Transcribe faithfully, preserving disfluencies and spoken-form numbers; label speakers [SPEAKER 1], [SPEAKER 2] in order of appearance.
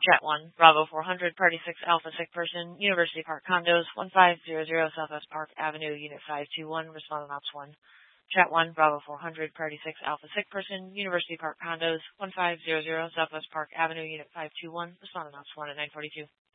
[SPEAKER 1] Chat one, Bravo four hundred, Party six, Alpha sick person, University Park Condos, one five zero zero Southwest Park Avenue, Unit five two one, respond on ops one. Chat one, Bravo four hundred, Party six, Alpha sick person, University Park Condos, one five zero zero Southwest Park Avenue, Unit five two one, respond on ops one at nine forty-two.